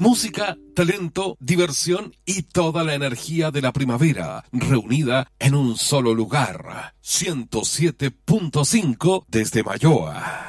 Música, talento, diversión y toda la energía de la primavera reunida en un solo lugar. 107.5 desde Mayoa.